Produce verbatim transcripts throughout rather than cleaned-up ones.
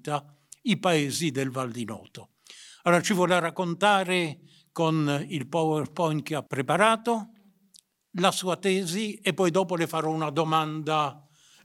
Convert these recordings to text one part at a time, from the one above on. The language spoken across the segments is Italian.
vita i paesi del Val di Noto. Allora ci vuole raccontare con il PowerPoint che ha preparato la sua tesi e poi dopo le farò una domanda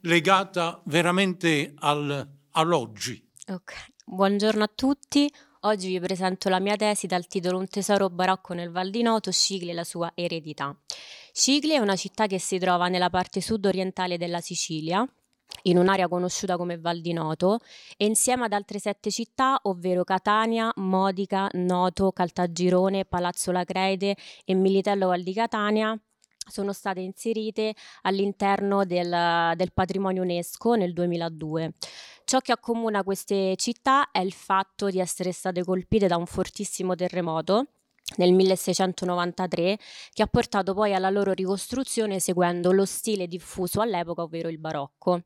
legata veramente al, all'oggi. Ok, buongiorno a tutti. Oggi vi presento la mia tesi dal titolo Un tesoro barocco nel Val di Noto, Scicli e la sua eredità. Scicli è una città che si trova nella parte sud-orientale della Sicilia, in un'area conosciuta come Val di Noto, e insieme ad altre sette città, ovvero Catania, Modica, Noto, Caltagirone, Palazzo Lacreide e Militello Val di Catania, sono state inserite all'interno del, del patrimonio UNESCO nel duemiladue. Ciò che accomuna queste città è il fatto di essere state colpite da un fortissimo terremoto nel milleseicentonovantatré, che ha portato poi alla loro ricostruzione seguendo lo stile diffuso all'epoca, ovvero il barocco.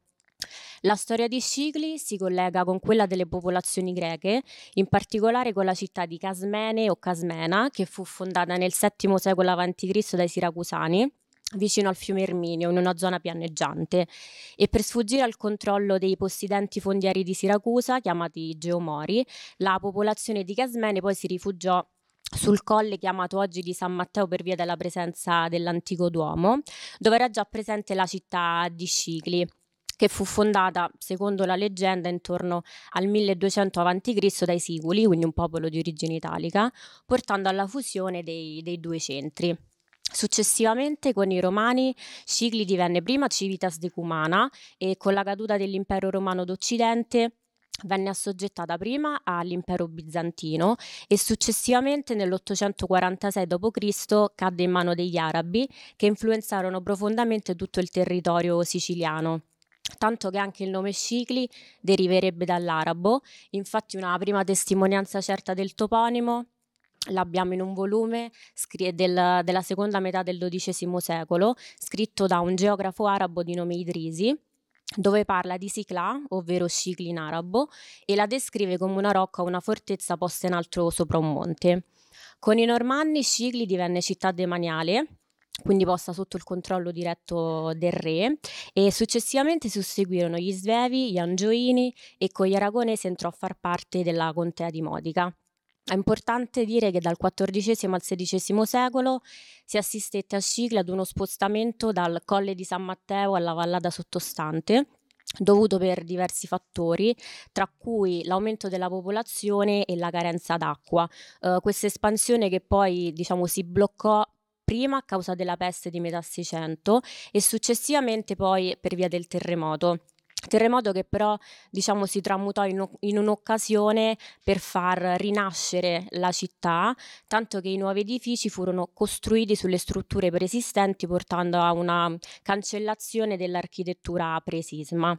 La storia di Scicli si collega con quella delle popolazioni greche, in particolare con la città di Casmene o Casmena, che fu fondata nel settimo secolo avanti Cristo dai Siracusani, vicino al fiume Erminio, in una zona pianeggiante, e per sfuggire al controllo dei possidenti fondiari di Siracusa, chiamati Geomori, la popolazione di Casmene poi si rifugiò sul colle chiamato oggi di San Matteo per via della presenza dell'antico Duomo, dove era già presente la città di Scicli, che fu fondata, secondo la leggenda, intorno al milleduecento avanti Cristo dai Siculi, quindi un popolo di origine italica, portando alla fusione dei, dei due centri. Successivamente, con i Romani, Scicli divenne prima Civitas Decumana e con la caduta dell'impero romano d'Occidente venne assoggettata prima all'impero bizantino e successivamente nell'ottocentoquarantasei dopo Cristo cadde in mano degli arabi, che influenzarono profondamente tutto il territorio siciliano. Tanto che anche il nome Scicli deriverebbe dall'arabo. Infatti una prima testimonianza certa del toponimo l'abbiamo in un volume scri- del- della seconda metà del dodicesimo secolo, scritto da un geografo arabo di nome Idrisi, dove parla di Siclà, ovvero Scicli in arabo, e la descrive come una rocca o una fortezza posta in alto sopra un monte. Con i Normanni Scicli divenne città demaniale, quindi posta sotto il controllo diretto del re, e successivamente susseguirono gli Svevi, gli Angioini, e con gli Aragonesi entrò a far parte della contea di Modica. È importante dire che dal quattordicesimo al sedicesimo secolo si assistette a Scicli ad uno spostamento dal Colle di San Matteo alla vallata sottostante, dovuto per diversi fattori, tra cui l'aumento della popolazione e la carenza d'acqua. Eh, questa espansione che poi, diciamo, si bloccò prima a causa della peste di metà Seicento e successivamente poi per via del terremoto. Terremoto che però, diciamo, si tramutò in, o- in un'occasione per far rinascere la città, tanto che i nuovi edifici furono costruiti sulle strutture preesistenti, portando a una cancellazione dell'architettura pre-sisma.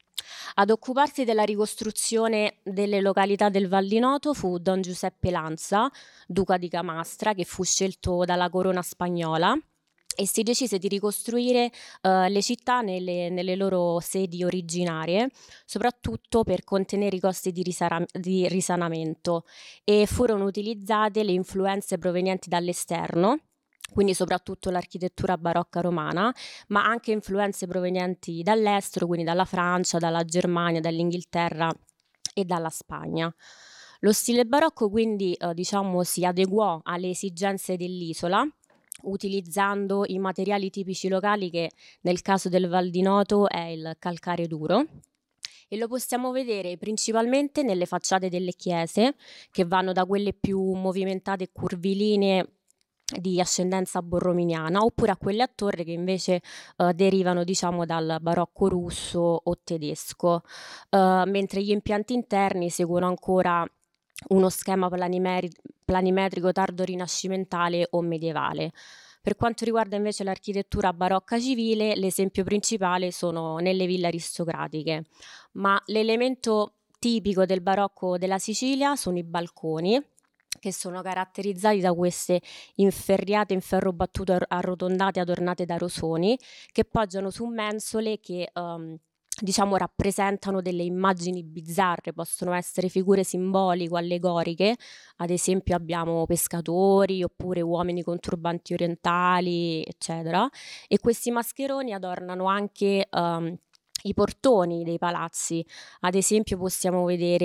Ad occuparsi della ricostruzione delle località del Val di Noto fu Don Giuseppe Lanza, duca di Camastra, che fu scelto dalla corona spagnola, e si decise di ricostruire eh, le città nelle, nelle loro sedi originarie, soprattutto per contenere i costi di, risara- di risanamento, e furono utilizzate le influenze provenienti dall'esterno, quindi soprattutto l'architettura barocca romana, ma anche influenze provenienti dall'estero, quindi dalla Francia, dalla Germania, dall'Inghilterra e dalla Spagna. Lo stile barocco quindi eh, diciamo si adeguò alle esigenze dell'isola, utilizzando i materiali tipici locali che nel caso del Val di Noto è il calcare duro, e lo possiamo vedere principalmente nelle facciate delle chiese, che vanno da quelle più movimentate e curvilinee di ascendenza borrominiana, oppure a quelle a torre che invece eh, derivano, diciamo, dal barocco russo o tedesco, eh, mentre gli impianti interni seguono ancora uno schema planimeri- planimetrico tardo rinascimentale o medievale. Per quanto riguarda invece l'architettura barocca civile, l'esempio principale sono nelle ville aristocratiche, ma l'elemento tipico del barocco della Sicilia sono i balconi, che sono caratterizzati da queste inferriate in ferro battuto ar- arrotondate adornate da rosoni, che poggiano su mensole che ehm, diciamo rappresentano delle immagini bizzarre, possono essere figure simboliche o allegoriche, ad esempio abbiamo pescatori oppure uomini con turbanti orientali, eccetera, e questi mascheroni adornano anche ehm, i portoni dei palazzi. Ad esempio possiamo vedere